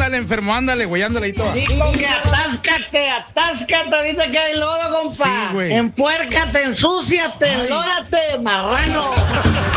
Ándale, enfermo, ándale, güey, ándale ahí toda. Digo que atáscate, dice que hay lodo, compa. Sí, güey. Empuércate, ensúciate, enlórate, marrano.